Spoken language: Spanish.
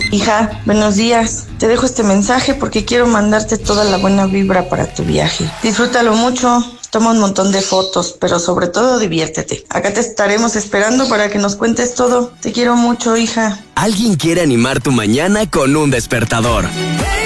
Hija, buenos días. Te dejo este mensaje porque quiero mandarte toda la buena vibra para tu viaje. Disfrútalo mucho, toma un montón de fotos, pero sobre todo diviértete. Acá te estaremos esperando para que nos cuentes todo. Te quiero mucho, hija. Alguien quiere animar tu mañana con un despertador.